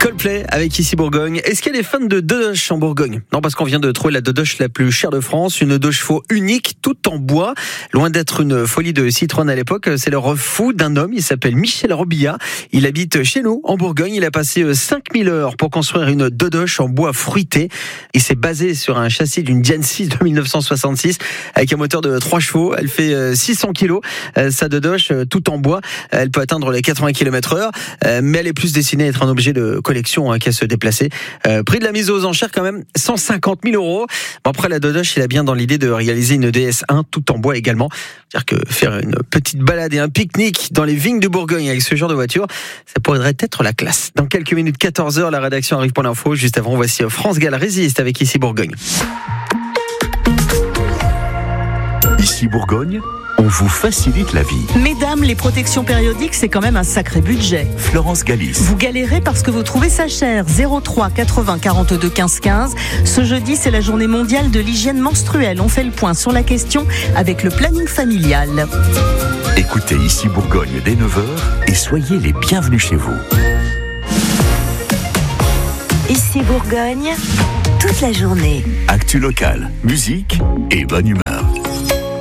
Coldplay avec Ici Bourgogne. Est-ce qu'il y a des fans de Dodoche en Bourgogne? Non, parce qu'on vient de trouver la Dodoche la plus chère de France, une dos chevaux unique, toute en bois. Loin d'être une folie de Citroën à l'époque, c'est le rêve fou d'un homme, il s'appelle Michel Robillat. Il habite chez nous, en Bourgogne. Il a passé 5000 heures pour construire une Dodoche en bois fruité. Il s'est basé sur un châssis d'une Diane 6 de 1966 avec un moteur de 3 chevaux. Elle fait 600 kilos. Sa Dodoche, tout en bois, elle peut atteindre les 80 km/h, mais elle est plus destinée à être un objet de collection qu'à se déplacer. Prix de la mise aux enchères quand même 150 000 €. Bon, après la Dodoche, il a bien dans l'idée de réaliser une DS1 tout en bois également. C'est-à-dire que faire une petite balade et un pique-nique dans les vignes de Bourgogne avec ce genre de voiture, ça pourrait être la classe. Dans quelques minutes, 14h, la rédaction arrive pour l'info. Juste avant, voici France Gall résiste avec Ici Bourgogne. Ici Bourgogne, on vous facilite la vie. Mesdames, les protections périodiques, c'est quand même un sacré budget. Florence Galis. Vous galérez parce que vous trouvez ça cher. 03 80 42 15 15. Ce jeudi, c'est la journée mondiale de l'hygiène menstruelle. On fait le point sur la question avec le planning familial. Écoutez Ici Bourgogne dès 9h et soyez les bienvenus chez vous. Ici Bourgogne, toute la journée. Actu locale, musique et bonne humeur.